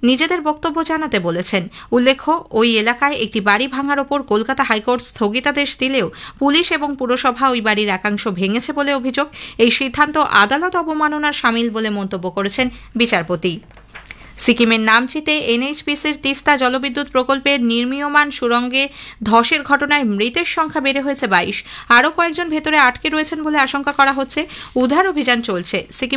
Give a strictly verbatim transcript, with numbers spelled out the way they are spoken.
নিজেদের বক্তব্য জানাতে বলেছেন। উল্লেখ্য, ওই এলাকায় একটি বাড়ি ভাঙার ওপর কলকাতা হাইকোর্ট স্থগিতাদেশ দিলেও পুলিশ এবং পুরসভা ওই বাড়ির একাংশ ভেঙেছে বলে অভিযোগ। এই সিদ্ধান্ত আদালত অবমাননার শামিল বলে মন্তব্য করেছেন বিচারপতি। সিকিমের নামচিতে এনএইচপিসির তিস্তা জলবিদ্যুৎ প্রকল্পের নির্মীয়মান সুড়ঙ্গে ধসের ঘটনায় মৃতের সংখ্যা বেড়ে হয়েছে বাইশ। আরও কয়েকজন ভেতরে আটকে রয়েছেন বলে আশঙ্কা করা হচ্ছে। উদ্ধার অভিযান চলছে। সিকিম